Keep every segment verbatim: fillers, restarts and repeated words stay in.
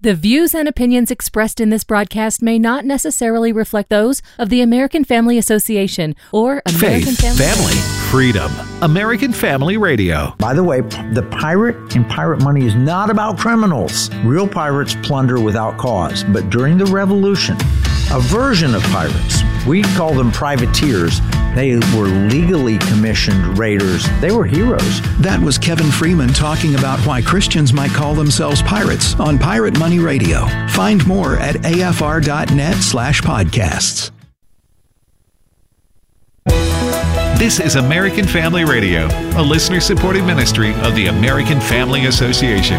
The views and opinions expressed in this broadcast may not necessarily reflect those of the American Family Association or American Faith, Family, family, freedom. American Family Radio. By the way, the pirate and pirate money is not about criminals. Real pirates plunder without cause. But during the Revolution, a version of pirates, we call them privateers, they were legally commissioned raiders. They were heroes. That was Kevin Freeman talking about why Christians might call themselves pirates on Pirate Money Radio. Find more at afr.net slash podcasts. This is American Family Radio, a listener-supported ministry of the American Family Association.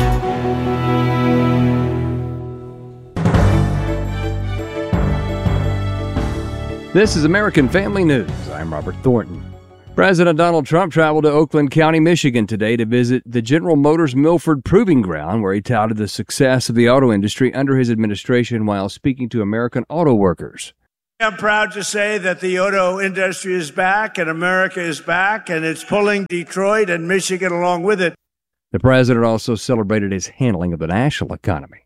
This is American Family News. I'm Robert Thornton. President Donald Trump traveled to Oakland County, Michigan today to visit the General Motors Milford Proving Ground, where he touted the success of the auto industry under his administration while speaking to American auto workers. I'm proud to say that the auto industry is back and America is back, and it's pulling Detroit and Michigan along with it. The president also celebrated his handling of the national economy.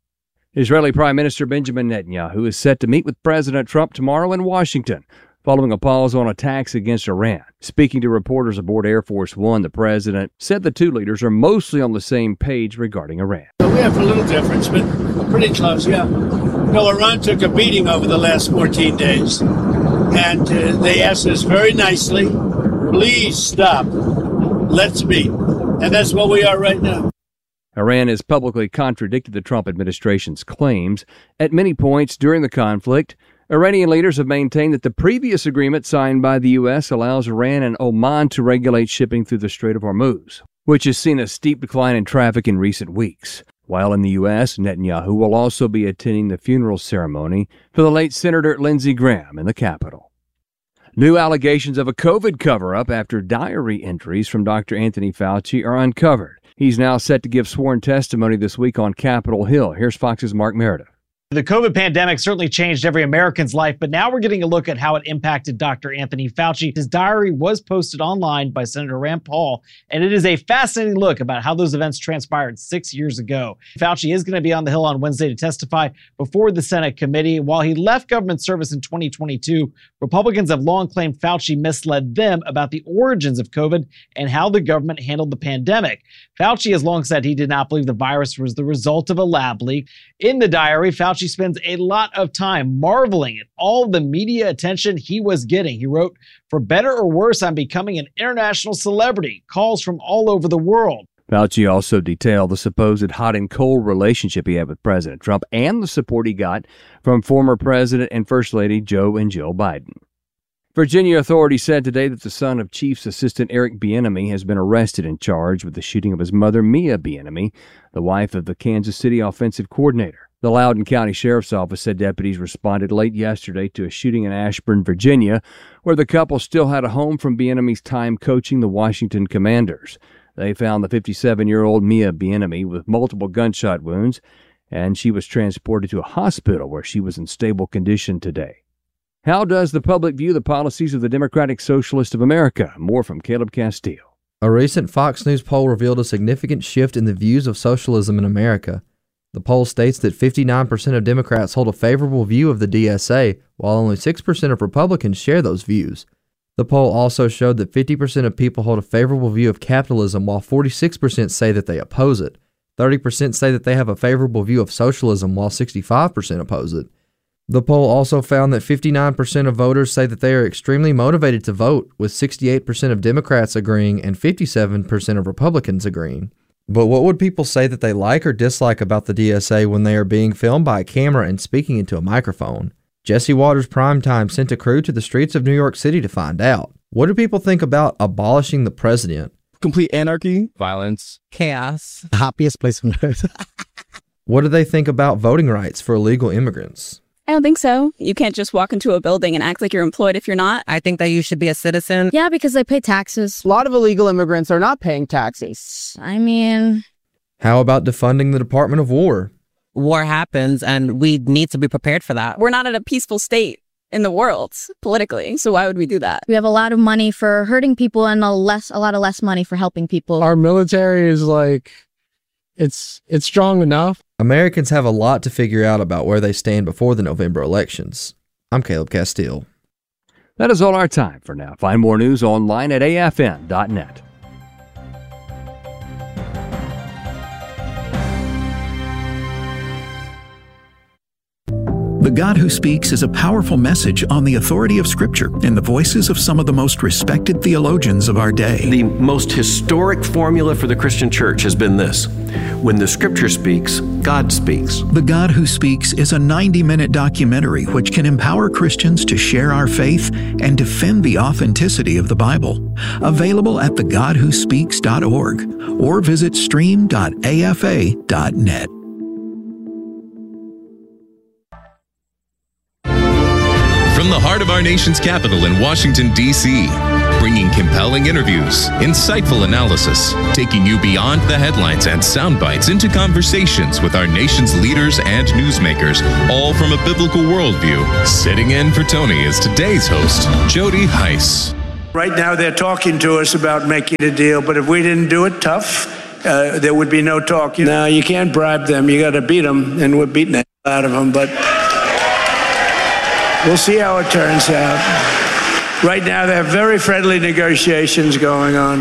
Israeli Prime Minister Benjamin Netanyahu is set to meet with President Trump tomorrow in Washington, following a pause on attacks against Iran. Speaking to reporters aboard Air Force One, the president said the two leaders are mostly on the same page regarding Iran. We have a little difference, but pretty close, yeah. No, Iran took a beating over the last fourteen days, and uh, they asked us very nicely, please stop, let's meet. And that's what we are right now. Iran has publicly contradicted the Trump administration's claims. At many points during the conflict, Iranian leaders have maintained that the previous agreement signed by the U S allows Iran and Oman to regulate shipping through the Strait of Hormuz, which has seen a steep decline in traffic in recent weeks. While in the U S, Netanyahu will also be attending the funeral ceremony for the late Senator Lindsey Graham in the Capitol. New allegations of a COVID cover-up after diary entries from Doctor Anthony Fauci are uncovered. He's now set to give sworn testimony this week on Capitol Hill. Here's Fox's Mark Meredith. The COVID pandemic certainly changed every American's life, but now we're getting a look at how it impacted Doctor Anthony Fauci. His diary was posted online by Senator Rand Paul, and it is a fascinating look about how those events transpired six years ago. Fauci is going to be on the Hill on Wednesday to testify before the Senate committee. While he left government service in twenty twenty-two, Republicans have long claimed Fauci misled them about the origins of COVID and how the government handled the pandemic. Fauci has long said he did not believe the virus was the result of a lab leak. In the diary, Fauci Fauci spends a lot of time marveling at all the media attention he was getting. He wrote, "For better or worse, I'm becoming an international celebrity. Calls from all over the world." Fauci also detailed the supposed hot and cold relationship he had with President Trump and the support he got from former President and First Lady Joe and Jill Biden. Virginia authorities said today that the son of Chief's Assistant Eric Bieniemy has been arrested and charged with the shooting of his mother, Mia Bieniemy, the wife of the Kansas City offensive coordinator. The Loudoun County Sheriff's Office said deputies responded late yesterday to a shooting in Ashburn, Virginia, where the couple still had a home from Bieniemy's time coaching the Washington Commanders. They found the fifty-seven-year-old Mia Bieniemy with multiple gunshot wounds, and she was transported to a hospital where she was in stable condition today. How does the public view the policies of the Democratic Socialists of America? More from Caleb Castile. A recent Fox News poll revealed a significant shift in the views of socialism in America. The poll states that fifty-nine percent of Democrats hold a favorable view of the D S A, while only six percent of Republicans share those views. The poll also showed that fifty percent of people hold a favorable view of capitalism, while forty-six percent say that they oppose it. thirty percent say that they have a favorable view of socialism, while sixty-five percent oppose it. The poll also found that fifty-nine percent of voters say that they are extremely motivated to vote, with sixty-eight percent of Democrats agreeing and fifty-seven percent of Republicans agreeing. But what would people say that they like or dislike about the D S A when they are being filmed by a camera and speaking into a microphone? Jesse Watters Primetime sent a crew to the streets of New York City to find out. What do people think about abolishing the president? Complete anarchy, violence, chaos, the happiest place on earth. What do they think about voting rights for illegal immigrants? I don't think so. You can't just walk into a building and act like you're employed if you're not. I think that you should be a citizen. Yeah, because they pay taxes. A lot of illegal immigrants are not paying taxes. I mean... How about defunding the Department of War? War happens, and we need to be prepared for that. We're not in a peaceful state in the world, politically, so why would we do that? We have a lot of money for hurting people and a less, a lot of less money for helping people. Our military is like... it's it's strong enough. Americans have a lot to figure out about where they stand before the November elections. I'm Caleb Castile. That is all our time for now. Find more news online at A F N dot net. The God Who Speaks is a powerful message on the authority of Scripture in the voices of some of the most respected theologians of our day. The most historic formula for the Christian church has been this: when the Scripture speaks, God speaks. The God Who Speaks is a ninety-minute documentary which can empower Christians to share our faith and defend the authenticity of the Bible. Available at the god who speaks dot org or visit stream dot A F A dot net. From the heart of our nation's capital in Washington, D C, bringing compelling interviews, insightful analysis, taking you beyond the headlines and sound bites into conversations with our nation's leaders and newsmakers, all from a biblical worldview. Sitting in for Tony is today's host, Jody Heiss. Right now they're talking to us about making a deal, but if we didn't do it tough, uh, there would be no talk. You know, you can't bribe them. You got to beat them, and we're beating the hell out of them, but we'll see how it turns out. Right now, there are very friendly negotiations going on.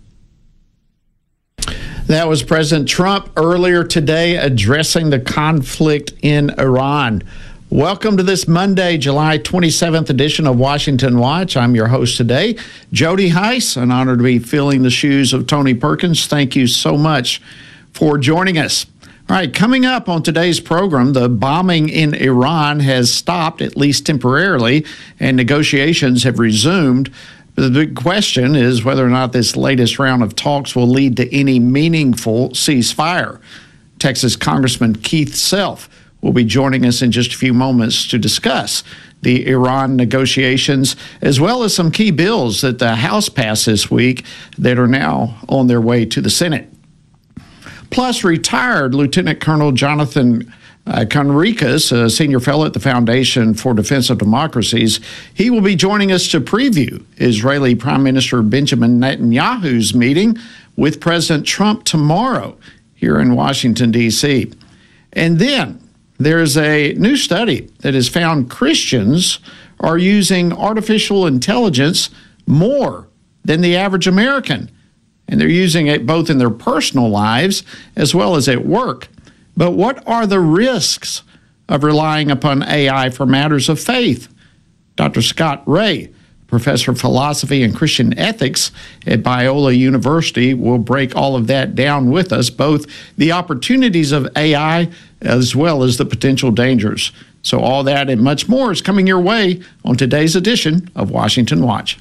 That was President Trump earlier today addressing the conflict in Iran. Welcome to this Monday, July twenty-seventh edition of Washington Watch. I'm your host today, Jody Heiss. An honor to be filling the shoes of Tony Perkins. Thank you so much for joining us. All right, coming up on today's program, the bombing in Iran has stopped, at least temporarily, and negotiations have resumed. The big question is whether or not this latest round of talks will lead to any meaningful ceasefire. Texas Congressman Keith Self will be joining us in just a few moments to discuss the Iran negotiations, as well as some key bills that the House passed this week that are now on their way to the Senate. Plus, retired Lieutenant Colonel Jonathan uh, Conricus, a senior fellow at the Foundation for Defense of Democracies, he will be joining us to preview Israeli Prime Minister Benjamin Netanyahu's meeting with President Trump tomorrow here in Washington, D C. And then there's a new study that has found Christians are using artificial intelligence more than the average American. And they're using it both in their personal lives as well as at work. But what are the risks of relying upon A I for matters of faith? Doctor Scott Rae, professor of philosophy and Christian ethics at Biola University, will break all of that down with us, both the opportunities of A I as well as the potential dangers. So all that and much more is coming your way on today's edition of Washington Watch.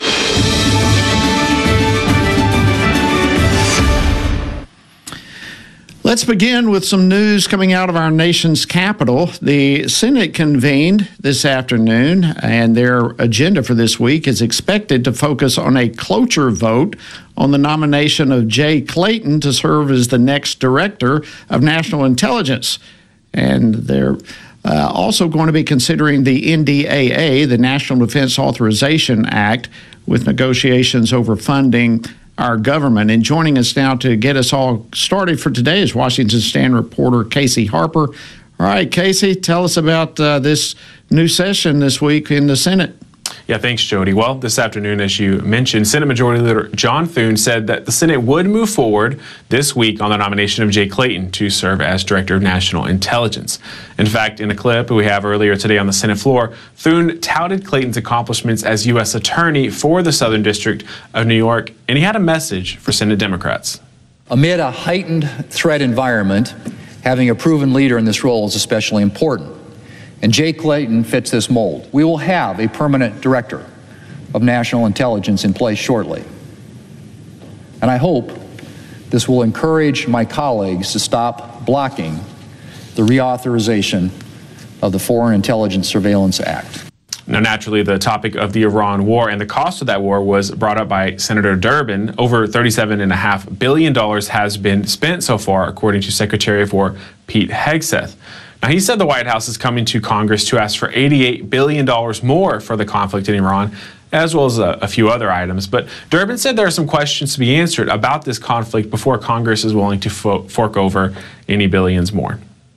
Let's begin with some news coming out of our nation's capital. The Senate convened this afternoon, and their agenda for this week is expected to focus on a cloture vote on the nomination of Jay Clayton to serve as the next director of national intelligence. And they're uh, also going to be considering the N D A A, the National Defense Authorization Act, with negotiations over funding our government. And joining us now to get us all started for today is Washington Stand reporter Casey Harper. All right, Casey, tell us about uh, this new session this week in the Senate. Yeah, thanks, Jody. Well, this afternoon, as you mentioned, Senate Majority Leader John Thune said that the Senate would move forward this week on the nomination of Jay Clayton to serve as Director of National Intelligence. In fact, in a clip we have earlier today on the Senate floor, Thune touted Clayton's accomplishments as U S Attorney for the Southern District of New York, and he had a message for Senate Democrats. Amid a heightened threat environment, having a proven leader in this role is especially important. And Jay Clayton fits this mold. We will have a permanent director of national intelligence in place shortly. And I hope this will encourage my colleagues to stop blocking the reauthorization of the Foreign Intelligence Surveillance Act. Now, naturally, the topic of the Iran war and the cost of that war was brought up by Senator Durbin. Over thirty-seven point five billion dollars has been spent so far, according to Secretary of War Pete Hegseth. Now, he said the White House is coming to Congress to ask for eighty-eight billion dollars more for the conflict in Iran. as well as a, a few other items. But Durbin said there are some questions to be answered about this conflict before Congress is willing to fo- fork over any billions more.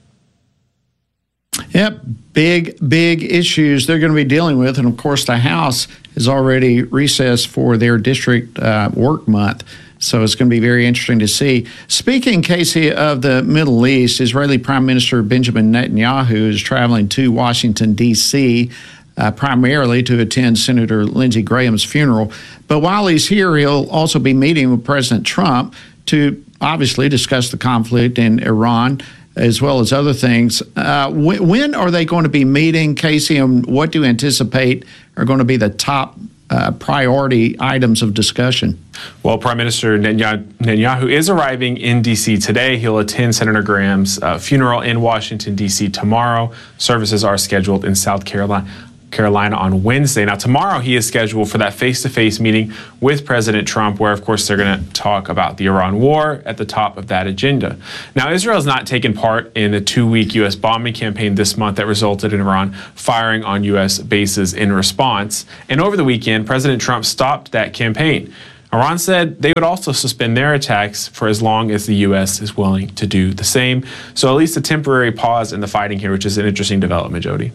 Yep, big, big issues they're going to be dealing with. And, of course, the House is already recessed for their district uh, work month. So it's going to be very interesting to see. Speaking, Casey, of the Middle East, Israeli Prime Minister Benjamin Netanyahu is traveling to Washington, D C, uh, primarily to attend Senator Lindsey Graham's funeral. But while he's here, he'll also be meeting with President Trump to obviously discuss the conflict in Iran, as well as other things. Uh, when, when are they going to be meeting, Casey, and what do you anticipate are going to be the top uh, priority items of discussion? Well, Prime Minister Netanyahu is arriving in D C today. He'll attend Senator Graham's uh, funeral in Washington, D C tomorrow. Services are scheduled in South Carolina. Carolina on Wednesday. Now, tomorrow he is scheduled for that face-to-face meeting with President Trump, where, of course, they're going to talk about the Iran war at the top of that agenda. Now, Israel has not taken part in a two-week U S bombing campaign this month that resulted in Iran firing on U S bases in response. And over the weekend, President Trump stopped that campaign. Iran said they would also suspend their attacks for as long as the U S is willing to do the same. So at least a temporary pause in the fighting here, which is an interesting development, Jody.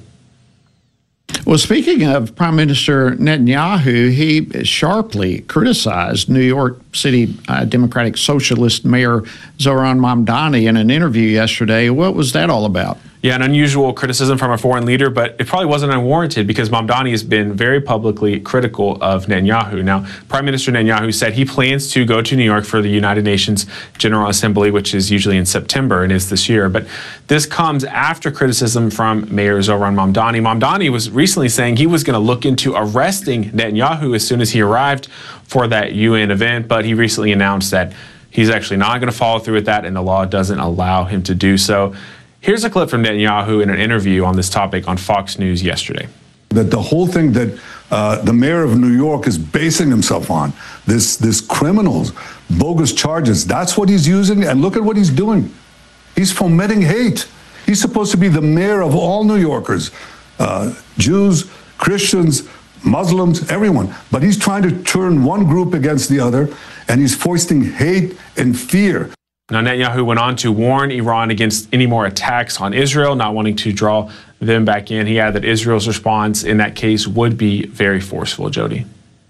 Well, speaking of Prime Minister Netanyahu, he sharply criticized New York City uh, Democratic Socialist Mayor Zohran Mamdani in an interview yesterday. What was that all about? Yeah, an unusual criticism from a foreign leader, but it probably wasn't unwarranted because Mamdani has been very publicly critical of Netanyahu. Now, Prime Minister Netanyahu said he plans to go to New York for the United Nations General Assembly, which is usually in September and is this year. But this comes after criticism from Mayor Zohran Mamdani. Mamdani was recently saying he was going to look into arresting Netanyahu as soon as he arrived for that U N event, but he recently announced that he's actually not going to follow through with that, and the law doesn't allow him to do so. Here's a clip from Netanyahu in an interview on this topic on Fox News yesterday. That the whole thing that uh, the mayor of New York is basing himself on, this, this criminals, bogus charges, that's what he's using. And look at what he's doing. He's fomenting hate. He's supposed to be the mayor of all New Yorkers, uh, Jews, Christians, Muslims, everyone. But he's trying to turn one group against the other, and he's foisting hate and fear. Now, Netanyahu went on to warn Iran against any more attacks on Israel, not wanting to draw them back in. He added that Israel's response in that case would be very forceful, Jody.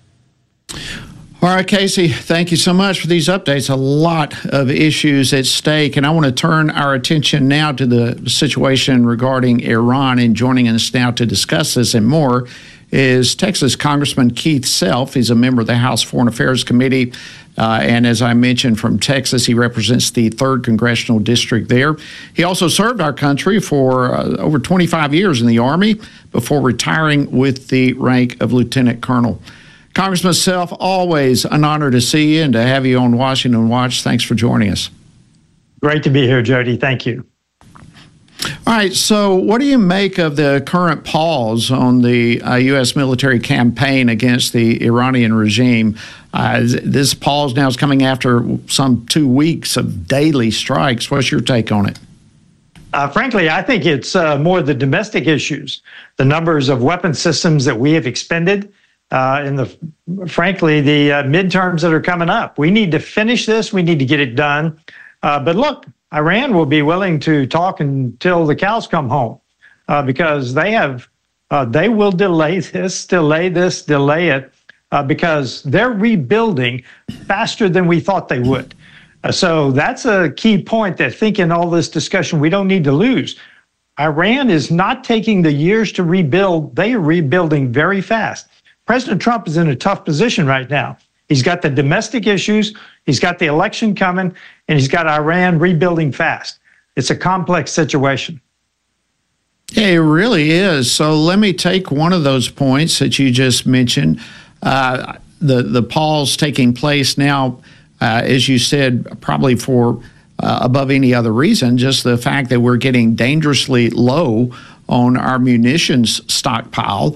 All right, Casey, thank you so much for these updates. A lot of issues at stake, and I want to turn our attention now to the situation regarding Iran. And joining us now to discuss this and more is Texas Congressman Keith Self. He's a member of the House Foreign Affairs Committee. Uh, and as I mentioned, from Texas, he represents the third Congressional District there. He also served our country for uh, over twenty-five years in the Army before retiring with the rank of Lieutenant Colonel. Congressman Self, always an honor to see you and to have you on Washington Watch. Thanks for joining us. Great to be here, Jody. Thank you. All right, so what do you make of the current pause on the uh, U S military campaign against the Iranian regime? Uh, this pause now is coming after some two weeks of daily strikes. What's your take on it? Uh, frankly, I think it's uh, more the domestic issues, the numbers of weapon systems that we have expended, uh, and the frankly, the uh, midterms that are coming up. We need to finish this. We need to get it done. Uh, but look, Iran will be willing to talk until the cows come home uh, because they have, uh, they will delay this, delay this, delay it uh, because they're rebuilding faster than we thought they would. Uh, so that's a key point that I think in all this discussion we don't need to lose. Iran is not taking the years to rebuild. They are rebuilding very fast. President Trump is in a tough position right now. He's got the domestic issues, he's got the election coming, and he's got Iran rebuilding fast. It's a complex situation. Yeah, it really is. So let me take one of those points that you just mentioned. Uh, the, the pause taking place now, uh, as you said, probably for uh, above any other reason, just the fact that we're getting dangerously low on our munitions stockpile.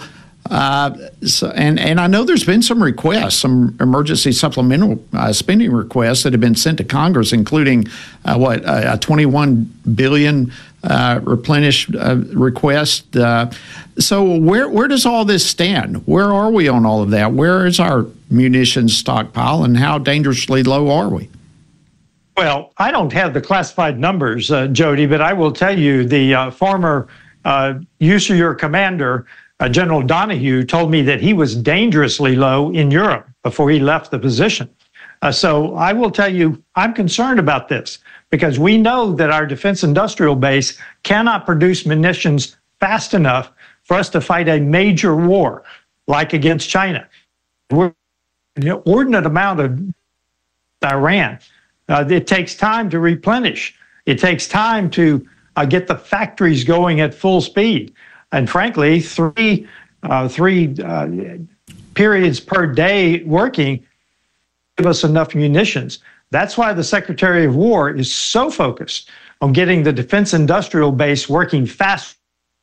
Uh, so, and, and I know there's been some requests, some emergency supplemental uh, spending requests that have been sent to Congress, including uh, what a twenty-one billion dollars uh, replenished uh, request. Uh, so where where does all this stand? Where are we on all of that? Where is our munitions stockpile, and how dangerously low are we? Well, I don't have the classified numbers, uh, Jody, but I will tell you the uh, former uh, U S A R commander, uh, General Donahue, told me that he was dangerously low in Europe before he left the position. Uh, so I will tell you, I'm concerned about this because we know that our defense industrial base cannot produce munitions fast enough for us to fight a major war like against China. We're an inordinate amount of Iran. Uh, it takes time to replenish. It takes time to uh, get the factories going at full speed. And frankly, three uh, three uh, periods per day working give us enough munitions. That's why the Secretary of War is so focused on getting the defense industrial base working fast.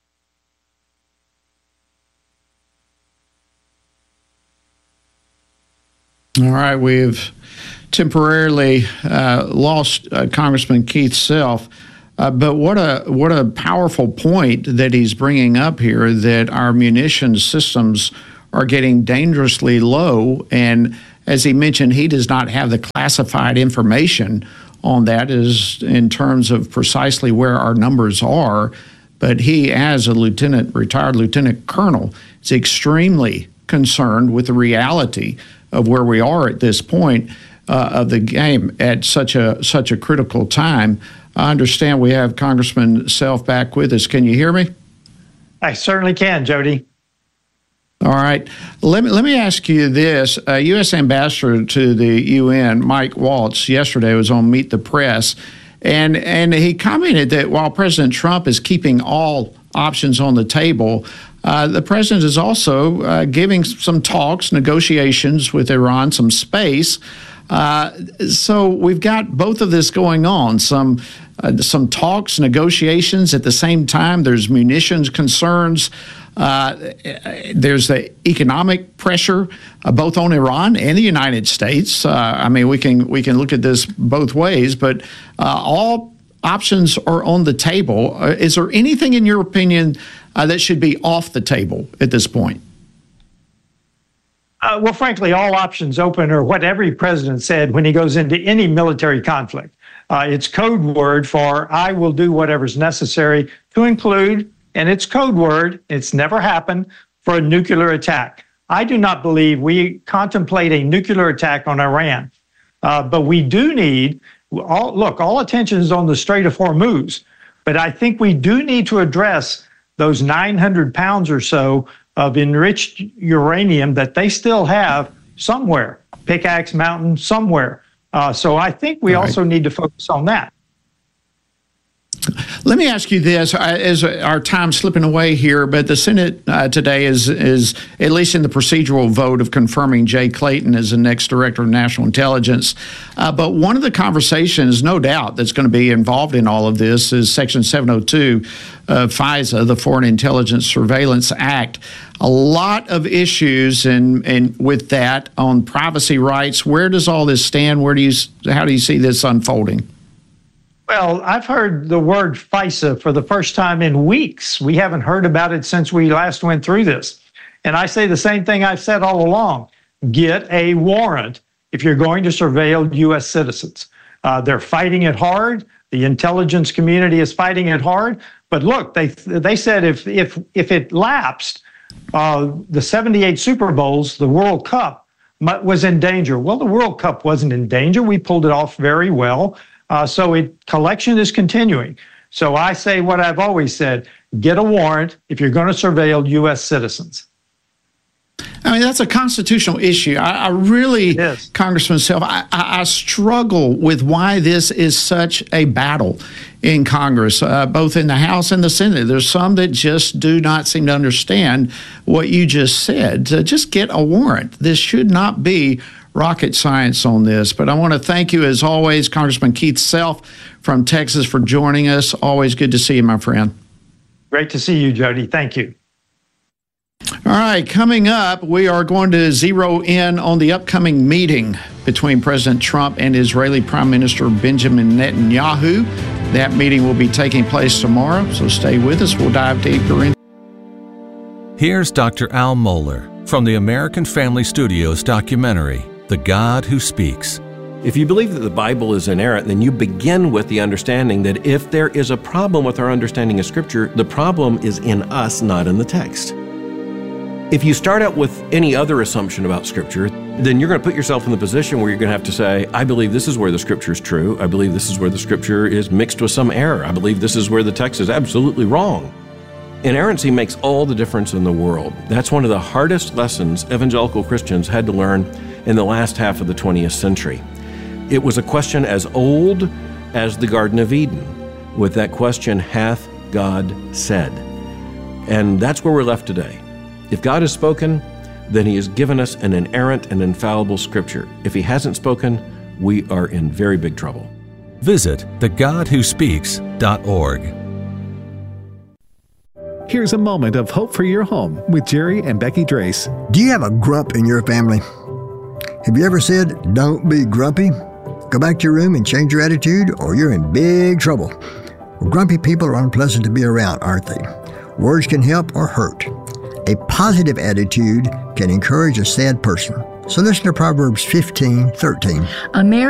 All right, we've temporarily uh, lost uh, Congressman Keith Self, uh, but what a what a powerful point that he's bringing up here, that our munition systems are getting dangerously low. And as he mentioned, he does not have the classified information on that as in terms of precisely where our numbers are. But he, as a lieutenant, retired lieutenant colonel, is extremely concerned with the reality of where we are at this point uh, of the game at such a such a critical time. I understand we have Congressman Self back with us. Can you hear me? I certainly can, Jody. All right. Let me let me ask you this. Uh, U S Ambassador to the U N, Mike Waltz, yesterday was on Meet the Press, and and he commented that while President Trump is keeping all options on the table, Uh, the president is also uh, giving some talks, negotiations with Iran, some space. Uh, so we've got both of this going on, some uh, some talks, negotiations. At the same time, there's munitions concerns. Uh, there's the economic pressure, uh, both on Iran and the United States. Uh, I mean, we can we can look at this both ways, but uh, all options are on the table. Uh, is there anything, in your opinion, Uh, that should be off the table at this point? Uh, well, frankly, all options open are what every president said when he goes into any military conflict. Uh, it's code word for I will do whatever's necessary, to include, and it's code word, it's never happened, for a nuclear attack. I do not believe we contemplate a nuclear attack on Iran, uh, but we do need, all, look, all attention is on the Strait of Hormuz, but I think we do need to address those nine hundred pounds or so of enriched uranium that they still have somewhere, Pickaxe Mountain, somewhere. Uh, so I think we All also right. need to focus on that. Let me ask you this, as our time's slipping away here, but the Senate uh, today is, is, at least in the procedural vote, of confirming Jay Clayton as the next Director of National Intelligence. Uh, but one of the conversations, no doubt, that's going to be involved in all of this is Section seven oh two of FISA, the Foreign Intelligence Surveillance Act. A lot of issues and and with that on privacy rights. Where does all this stand? Where do you, how do you see this unfolding? Well, I've heard the word FISA for the first time in weeks. We haven't heard about it since we last went through this. And I say the same thing I've said all along. Get a warrant if you're going to surveil U S citizens. Uh, they're fighting it hard. The intelligence community is fighting it hard. But look, they they said if if if it lapsed, uh, the seventy-eight Super Bowls, the World Cup, was in danger. Well, the World Cup wasn't in danger. We pulled it off very well. Uh, so it, collection is continuing. So I say what I've always said, get a warrant if you're going to surveil U S citizens. I mean, that's a constitutional issue. I, I really, yes. Congressman Self, I, I, I struggle with why this is such a battle in Congress, uh, both in the House and the Senate. There's some that just do not seem to understand what you just said. To just get a warrant. This should not be rocket science on this. But I want to thank you, as always, Congressman Keith Self from Texas, for joining us. Always good to see you, my friend. Great to see you, Jody. Thank you. All All right, coming up, we are going to zero in on the upcoming meeting between President Trump and Israeli Prime Minister Benjamin Netanyahu. That meeting will be taking place tomorrow, so stay with us. We'll dive deeper in. Here's Doctor Al Mohler from the American Family Studios documentary, The God Who Speaks. If you believe that the Bible is inerrant, then you begin with the understanding that if there is a problem with our understanding of Scripture, the problem is in us, not in the text. If you start out with any other assumption about Scripture, then you're going to put yourself in the position where you're going to have to say, I believe this is where the Scripture is true. I believe this is where the Scripture is mixed with some error. I believe this is where the text is absolutely wrong. Inerrancy makes all the difference in the world. That's one of the hardest lessons evangelical Christians had to learn in the last half of the twentieth century. It was a question as old as the Garden of Eden, with that question, hath God said? And that's where we're left today. If God has spoken, then he has given us an inerrant and infallible Scripture. If he hasn't spoken, we are in very big trouble. Visit the god who speaks dot org. Here's a moment of hope for your home with Jerry and Becky Drace. Do you have a grump in your family? Have you ever said, don't be grumpy? Go back to your room and change your attitude, or you're in big trouble. Well, grumpy people are unpleasant to be around, aren't they? Words can help or hurt. A positive attitude can encourage a sad person. So listen to Proverbs fifteen thirteen. America